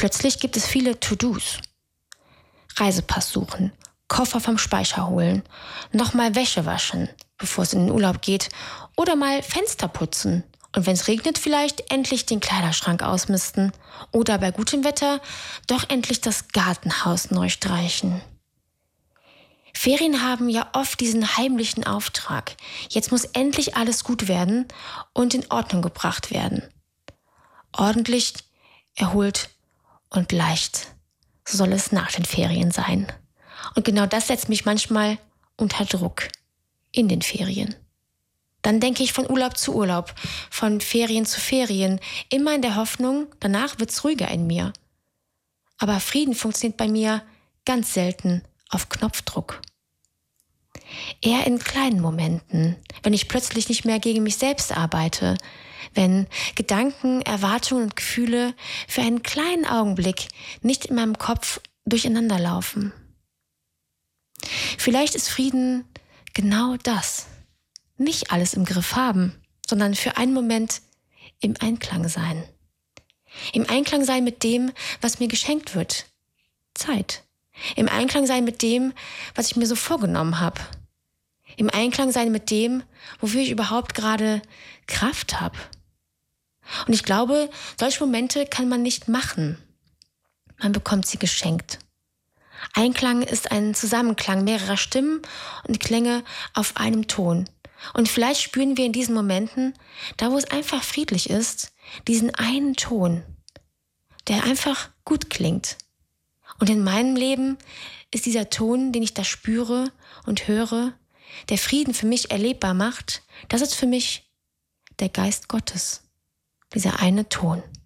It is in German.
Plötzlich gibt es viele To-Dos. Reisepass suchen, Koffer vom Speicher holen, nochmal Wäsche waschen, bevor es in den Urlaub geht, oder mal Fenster putzen. Und wenn es regnet, vielleicht endlich den Kleiderschrank ausmisten. Oder bei gutem Wetter doch endlich das Gartenhaus neu streichen. Ferien haben ja oft diesen heimlichen Auftrag. Jetzt muss endlich alles gut werden und in Ordnung gebracht werden. Ordentlich, erholt und leicht. So soll es nach den Ferien sein. Und genau das setzt mich manchmal unter Druck in den Ferien. Dann denke ich von Urlaub zu Urlaub, von Ferien zu Ferien, immer in der Hoffnung, danach wird's ruhiger in mir. Aber Frieden funktioniert bei mir ganz selten auf Knopfdruck. Eher in kleinen Momenten, wenn ich plötzlich nicht mehr gegen mich selbst arbeite, wenn Gedanken, Erwartungen und Gefühle für einen kleinen Augenblick nicht in meinem Kopf durcheinander laufen. Vielleicht ist Frieden genau das. Nicht alles im Griff haben, sondern für einen Moment im Einklang sein. Im Einklang sein mit dem, was mir geschenkt wird. Zeit. Im Einklang sein mit dem, was ich mir so vorgenommen habe. Im Einklang sein mit dem, wofür ich überhaupt gerade Kraft habe. Und ich glaube, solche Momente kann man nicht machen. Man bekommt sie geschenkt. Einklang ist ein Zusammenklang mehrerer Stimmen und Klänge auf einem Ton. Und vielleicht spüren wir in diesen Momenten, da wo es einfach friedlich ist, diesen einen Ton, der einfach gut klingt. Und in meinem Leben ist dieser Ton, den ich da spüre und höre, der Frieden für mich erlebbar macht, das ist für mich der Geist Gottes, dieser eine Ton.